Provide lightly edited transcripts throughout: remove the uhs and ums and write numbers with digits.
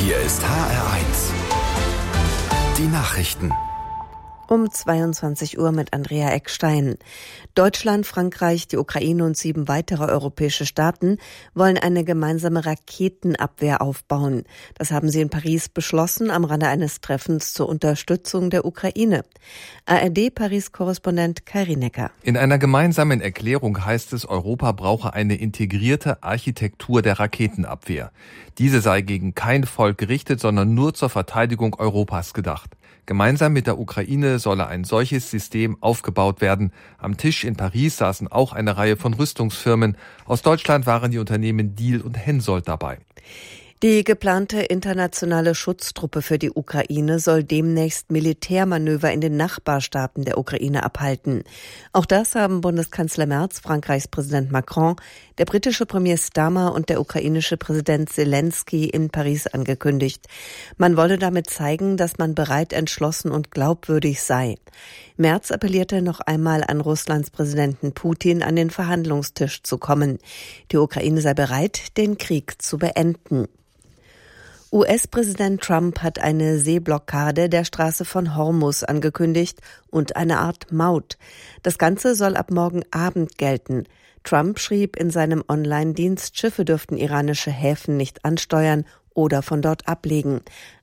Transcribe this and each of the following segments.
Hier ist HR1. Die Nachrichten. Um 22 Uhr mit Andrea Eckstein. Deutschland, Frankreich, die Ukraine und 7 weitere europäische Staaten wollen eine gemeinsame Raketenabwehr aufbauen. Das haben sie in Paris beschlossen am Rande eines Treffens zur Unterstützung der Ukraine. ARD-Paris-Korrespondent Kai Rienecker. In einer gemeinsamen Erklärung heißt es, Europa brauche eine integrierte Architektur der Raketenabwehr. Diese sei gegen kein Volk gerichtet, sondern nur zur Verteidigung Europas gedacht. Gemeinsam mit der Ukraine solle ein solches System aufgebaut werden. Am Tisch in Paris saßen auch eine Reihe von Rüstungsfirmen. Aus Deutschland waren die Unternehmen Diehl und Hensoldt dabei. Die geplante internationale Schutztruppe für die Ukraine soll demnächst Militärmanöver in den Nachbarstaaten der Ukraine abhalten. Auch das haben Bundeskanzler Merz, Frankreichs Präsident Macron, der britische Premier Starmer und der ukrainische Präsident Zelensky in Paris angekündigt. Man wolle damit zeigen, dass man bereit, entschlossen und glaubwürdig sei. Merz appellierte noch einmal an Russlands Präsidenten Putin, an den Verhandlungstisch zu kommen. Die Ukraine sei bereit, den Krieg zu beenden. US-Präsident Trump hat eine Seeblockade der Straße von Hormuz angekündigt und eine Art Maut. Das Ganze soll ab morgen Abend gelten. Trump schrieb in seinem Online-Dienst, Schiffe dürften iranische Häfen nicht ansteuern oder von dort ablegen.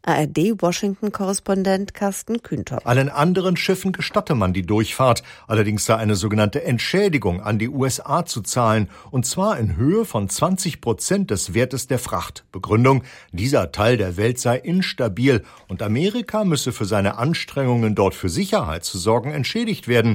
ARD-Washington-Korrespondent Carsten Kühnter. Allen anderen Schiffen gestatte man die Durchfahrt. Allerdings sei eine sogenannte Entschädigung an die USA zu zahlen. Und zwar in Höhe von 20% des Wertes der Fracht. Begründung: dieser Teil der Welt sei instabil und Amerika müsse für seine Anstrengungen, dort für Sicherheit zu sorgen, entschädigt werden.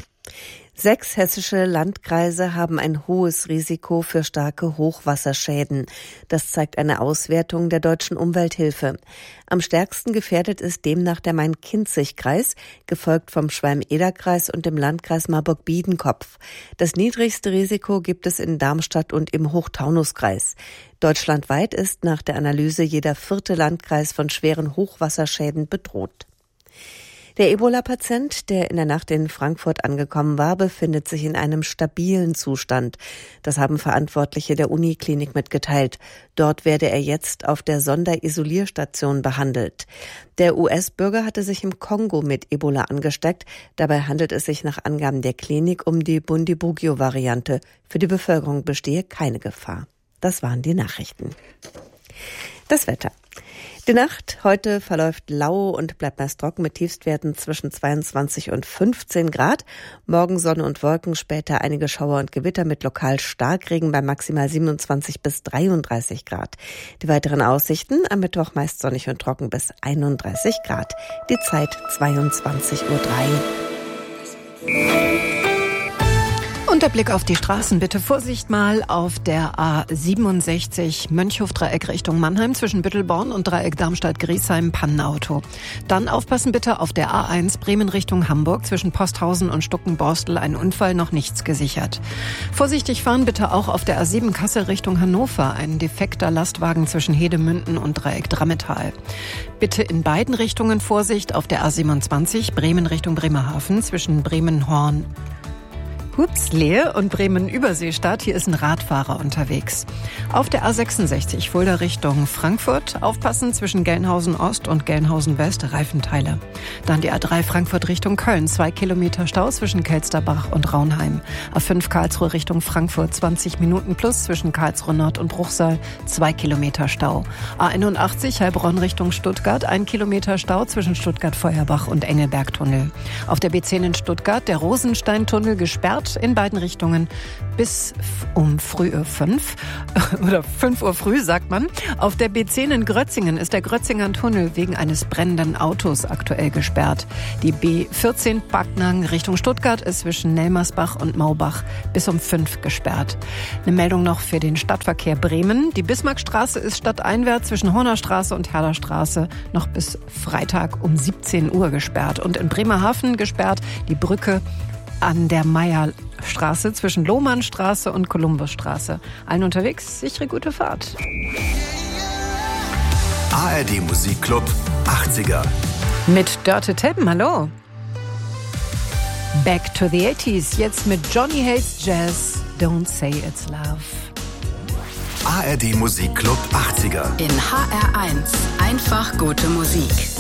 6 hessische Landkreise haben ein hohes Risiko für starke Hochwasserschäden. Das zeigt eine Auswertung der Deutschen Umwelthilfe. Am stärksten gefährdet ist demnach der Main-Kinzig-Kreis, gefolgt vom Schwalm-Eder-Kreis und dem Landkreis Marburg-Biedenkopf. Das niedrigste Risiko gibt es in Darmstadt und im Hochtaunuskreis. Deutschlandweit ist nach der Analyse jeder 4. Landkreis von schweren Hochwasserschäden bedroht. Der Ebola-Patient, der in der Nacht in Frankfurt angekommen war, befindet sich in einem stabilen Zustand. Das haben Verantwortliche der Uniklinik mitgeteilt. Dort werde er jetzt auf der Sonderisolierstation behandelt. Der US-Bürger hatte sich im Kongo mit Ebola angesteckt. Dabei handelt es sich nach Angaben der Klinik um die Bundibugyo-Variante. Für die Bevölkerung bestehe keine Gefahr. Das waren die Nachrichten. Das Wetter. Die Nacht heute verläuft lau und bleibt meist trocken mit Tiefstwerten zwischen 22 und 15 Grad. Morgen Sonne und Wolken, später einige Schauer und Gewitter mit lokal Starkregen bei maximal 27 bis 33 Grad. Die weiteren Aussichten: am Mittwoch meist sonnig und trocken bis 31 Grad. Die Zeit 22:03 Uhr. Und der Blick auf die Straßen, bitte Vorsicht mal auf der A67 Mönchhof-Dreieck Richtung Mannheim zwischen Büttelborn und Dreieck Darmstadt-Griesheim, Pannenauto. Dann aufpassen bitte auf der A1 Bremen Richtung Hamburg zwischen Posthausen und Stuckenborstel, ein Unfall, noch nichts gesichert. Vorsichtig fahren bitte auch auf der A7 Kassel Richtung Hannover, ein defekter Lastwagen zwischen Hedemünden und Dreieck Drammetal. Bitte in beiden Richtungen Vorsicht auf der A27 Bremen Richtung Bremerhaven zwischen Bremen-Horn Lehe und Bremen-Überseestadt. Hier ist ein Radfahrer unterwegs. Auf der A66 Fulda Richtung Frankfurt. Aufpassen zwischen Gelnhausen Ost und Gelnhausen West, Reifenteile. Dann die A3 Frankfurt Richtung Köln. 2 Kilometer Stau zwischen Kelsterbach und Raunheim. A5 Karlsruhe Richtung Frankfurt. 20 Minuten plus zwischen Karlsruhe Nord und Bruchsal. 2 Kilometer Stau. A81 Heilbronn Richtung Stuttgart. 1 Kilometer Stau zwischen Stuttgart-Feuerbach und Engelbergtunnel. Auf der B10 in Stuttgart der Rosensteintunnel gesperrt in beiden Richtungen bis um früh 5 oder 5 Uhr früh, sagt man. Auf der B10 in Grötzingen ist der Grötzinger Tunnel wegen eines brennenden Autos aktuell gesperrt. Die B14 Backnang Richtung Stuttgart ist zwischen Nelmersbach und Maubach bis um 5 gesperrt. Eine Meldung noch für den Stadtverkehr Bremen. Die Bismarckstraße ist stadteinwärts zwischen Hornerstraße und Herderstraße noch bis Freitag um 17 Uhr gesperrt. Und in Bremerhaven gesperrt die Brücke an der Meierstraße zwischen Lohmannstraße und Kolumbusstraße. Allen unterwegs, sichere gute Fahrt. ARD Musikclub 80er. Mit Dörte Teppen, hallo. Back to the 80s, jetzt mit Johnny Hates Jazz, Don't Say It's Love. ARD Musikclub 80er. In HR1 einfach gute Musik.